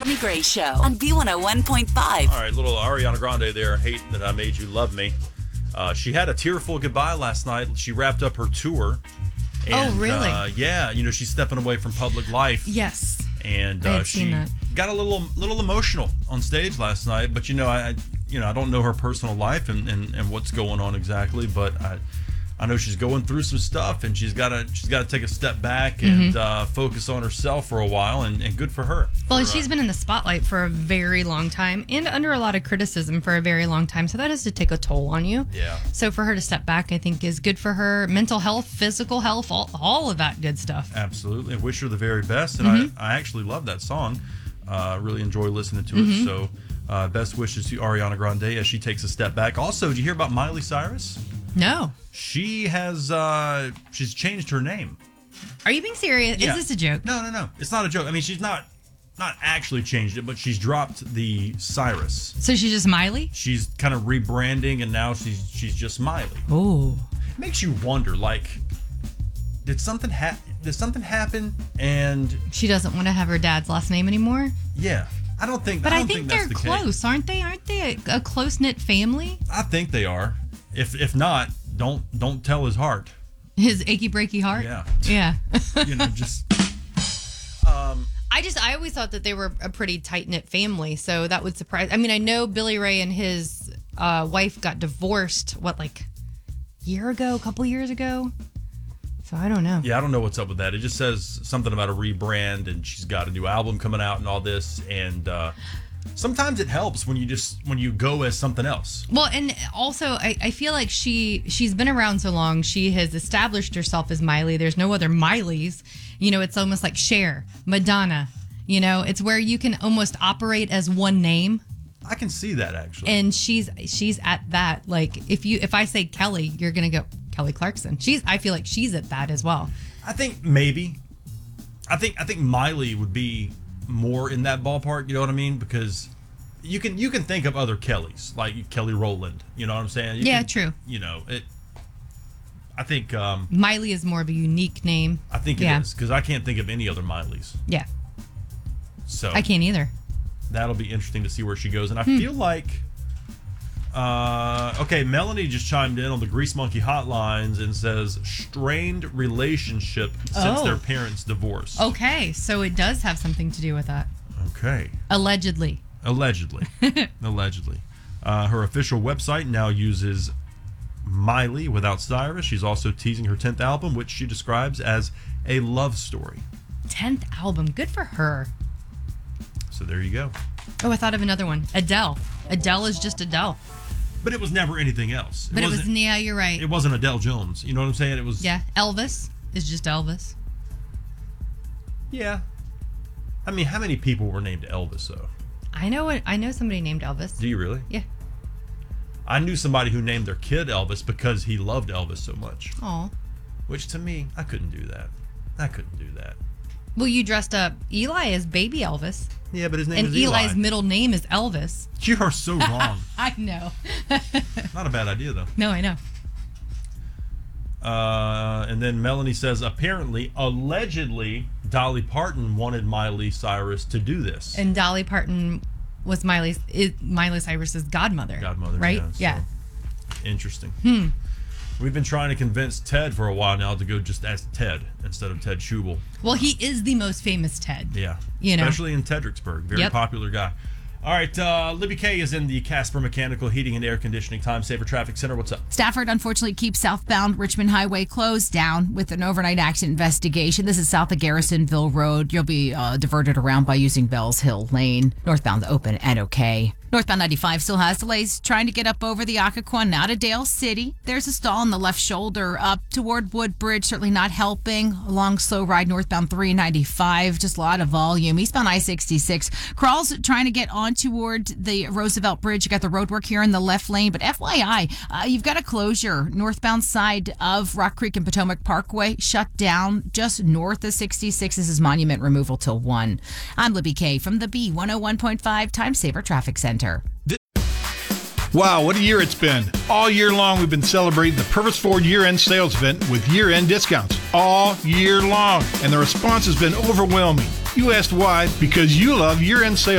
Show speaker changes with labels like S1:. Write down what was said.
S1: Jamie Gray Show on B101.5.
S2: All right, little Ariana Grande there. Hate That I Made You Love Me. She had a tearful goodbye last night. She wrapped up her tour. And,
S3: really?
S2: Yeah, she's stepping away from public life.
S3: Yes.
S2: And
S3: seen that.
S2: got a little emotional on stage last night. But I don't know her personal life and what's going on exactly. But I know she's going through some stuff, and she's got to take a step back and focus on herself for a while, and good for her.
S3: Well, she's been in the spotlight for a very long time and under a lot of criticism for a very long time, so that has to take a toll on you.
S2: Yeah.
S3: So for her to step back, I think, is good for her mental health, physical health, all of that good stuff.
S2: Absolutely. I wish her the very best, and I actually love that song. Really enjoy listening to it. So best wishes to Ariana Grande as she takes a step back. Also, did you hear about Miley Cyrus?
S3: No.
S2: She has she's changed her name.
S3: Are you being serious?
S2: Yeah.
S3: Is this a joke?
S2: No. It's not a joke. I mean, she's not actually changed it, but she's dropped the Cyrus.
S3: So she's just Miley?
S2: She's kind of rebranding, and now she's just Miley.
S3: Oh.
S2: It makes you wonder, like, did something happen and
S3: She doesn't want to have her dad's last name anymore?
S2: yeah. I don't think
S3: But I
S2: that's
S3: think they're
S2: the
S3: close,
S2: case.
S3: aren't they? Aren't they a close-knit family?
S2: I think they are. If not, don't tell his heart.
S3: His achy breaky heart?
S2: Yeah.
S3: Yeah.
S2: Just
S3: I always thought that they were a pretty tight-knit family, so that would surprise. I mean, I know Billy Ray and his wife got divorced, a couple years ago? So I don't know.
S2: Yeah, I don't know what's up with that. It just says something about a rebrand, and she's got a new album coming out and all this, and sometimes it helps when you go as something else.
S3: Well, and also I feel like she's been around so long. She has established herself as Miley. There's no other Mileys. It's almost like Cher, Madonna. It's where you can almost operate as one name.
S2: I can see that, actually.
S3: And she's at that. Like if I say Kelly, you're gonna go Kelly Clarkson. I feel like she's at that as well.
S2: I think maybe. I think Miley would be more in that ballpark. You know what I mean? Because you can think of other Kellys, like Kelly Rowland. You know what I'm saying?
S3: True.
S2: I think
S3: Miley is more of a unique name.
S2: I think it is, because I can't think of any other Mileys.
S3: Yeah.
S2: So
S3: I can't either.
S2: That'll be interesting to see where she goes. And I feel like, Melanie just chimed in on the Grease Monkey hotlines and says strained relationship since their parents divorced.
S3: Okay, so it does have something to do with that.
S2: Okay.
S3: Allegedly.
S2: Allegedly. Her official website now uses Miley without Cyrus. She's also teasing her 10th album, which she describes as a love story.
S3: 10th album. Good for her.
S2: So there you go.
S3: Oh, I thought of another one. Adele. Adele is just Adele.
S2: But it was never anything else.
S3: Yeah, you're right.
S2: It wasn't Adele Jones. You know what I'm saying? It was.
S3: Yeah, Elvis is just Elvis.
S2: Yeah. I mean, how many people were named Elvis, though?
S3: I know somebody named Elvis.
S2: Do you really?
S3: Yeah.
S2: I knew somebody who named their kid Elvis because he loved Elvis so much.
S3: Oh.
S2: Which, to me, I couldn't do that.
S3: Well, you dressed up Eli as baby Elvis.
S2: Yeah, but his name is Eli.
S3: And Eli's middle name is Elvis.
S2: You are so wrong.
S3: I know.
S2: Not a bad idea, though.
S3: No, I know.
S2: And then Melanie says, allegedly, Dolly Parton wanted Miley Cyrus to do this.
S3: And Dolly Parton was Miley Cyrus's godmother. Right? Yeah.
S2: Interesting. We've been trying to convince Ted for a while now to go just as Ted instead of Ted Schubel.
S3: Well, he is the most famous Ted.
S2: Yeah. Especially in Tedricksburg. Very popular guy. All right, Libby K is in the Casper Mechanical Heating and Air Conditioning Time Saver Traffic Center. What's up?
S4: Stafford unfortunately keeps southbound Richmond Highway closed down with an overnight accident investigation. This is south of Garrisonville Road. You'll be diverted around by using Bells Hill Lane. Northbound open and okay. Northbound 95 still has delays trying to get up over the Occoquan out of Dale City. There's a stall on the left shoulder up toward Woodbridge, certainly not helping. A long slow ride northbound 395, just a lot of volume. Eastbound I-66 crawls trying to get on toward the Roosevelt Bridge. You got the roadwork here in the left lane, but FYI, you've got a closure northbound side of Rock Creek and Potomac Parkway shut down just north of 66. This is monument removal till 1. I'm Libby K from the B101.5 Time Saver Traffic Center.
S5: Wow, what a year it's been. All year long, we've been celebrating the Purvis Ford year-end sales event with year-end discounts all year long, and the response has been overwhelming. You asked why? Because you love year-end sales.